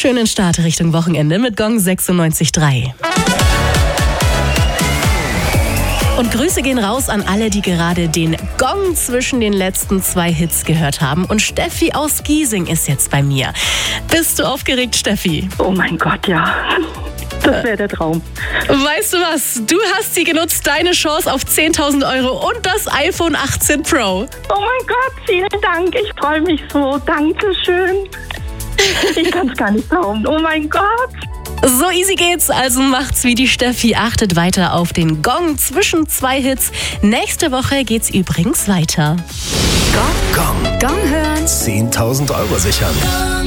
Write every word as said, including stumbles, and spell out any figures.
schönen Start Richtung Wochenende mit Gong sechsundneunzig Komma drei. Und Grüße gehen raus an alle, die gerade den Gong zwischen den letzten zwei Hits gehört haben. Und Steffi aus Giesing ist jetzt bei mir. Bist du aufgeregt, Steffi? Oh mein Gott, ja. Das wäre der Traum. Weißt du was? Du hast sie genutzt, deine Chance auf zehntausend Euro und das iPhone achtzehn Pro. Oh mein Gott, vielen Dank. Ich freue mich so. Dankeschön. Ich kann es gar nicht glauben. Oh mein Gott. So easy geht's, also macht's wie die Steffi. Achtet weiter auf den Gong zwischen zwei Hits. Nächste Woche geht's übrigens weiter. Gong, Gong, Gong hören. zehntausend Euro sichern.